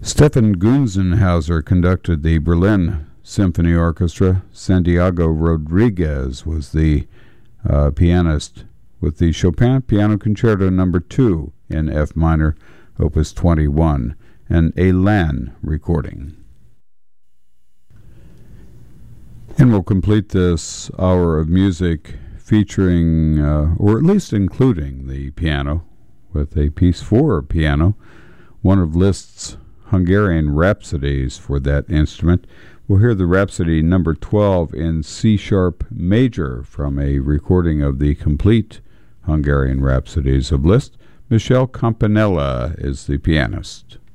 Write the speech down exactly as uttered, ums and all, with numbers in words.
Stefan Gunzenhauser conducted the Berlin Symphony Orchestra. Santiago Rodriguez was the uh, pianist with the Chopin Piano Concerto Number two in F minor, Opus twenty-one, an Elan recording. And we'll complete this hour of music featuring, uh, or at least including, the piano with a piece for piano, one of Liszt's Hungarian rhapsodies for that instrument. We'll hear the Rhapsody number twelve in C-sharp major from a recording of the complete Hungarian Rhapsodies of Liszt. Michel Campanella is the pianist.